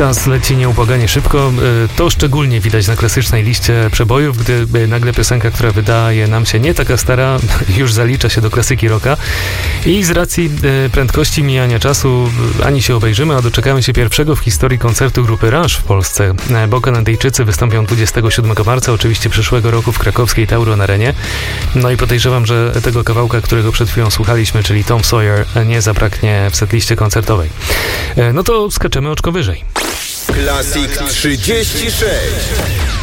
Czas leci nieubłaganie szybko. To szczególnie widać na klasycznej liście przebojów, gdy nagle piosenka, która wydaje nam się nie taka stara, już zalicza się do klasyki rocka. I z racji prędkości mijania czasu ani się obejrzymy, a doczekamy się pierwszego w historii koncertu grupy Rush w Polsce, bo Kanadyjczycy wystąpią 27 marca, oczywiście przyszłego roku w krakowskiej Tauron Arenie. No i podejrzewam, że tego kawałka, którego przed chwilą słuchaliśmy, czyli Tom Sawyer, nie zabraknie w setliście koncertowej. No to skaczemy oczko wyżej. Classic 36.